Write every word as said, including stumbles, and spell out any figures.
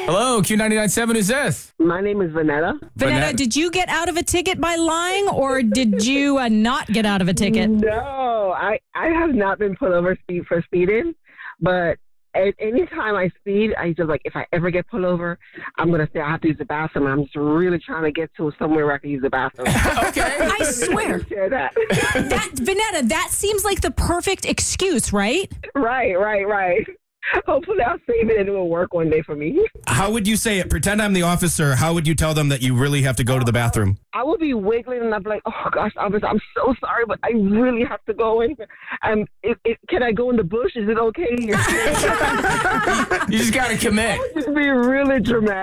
Hello, Q ninety-nine point seven. Who's this? My name is Vanetta. Vanetta, Vanetta. did you get out of a ticket by lying, or did you uh, not get out of a ticket? No, I, I have not been pulled over speed for speeding, but at any time I speed, I just like, if I ever get pulled over, I'm going to say I have to use the bathroom. I'm just really trying to get to somewhere where I can use the bathroom. Okay. I swear. Share that. That Vanetta, that seems like the perfect excuse, right? Right, right, right. Hopefully I'll save it and it will work one day for me. How would you say it? Pretend I'm the officer. How would you tell them that you really have to go to the bathroom? I will be wiggling and I'll be like, oh gosh, officer, I'm so sorry, but I really have to go in. Um, it, it, can I go in the bush? Is it okay? You just got to commit. Just be really dramatic.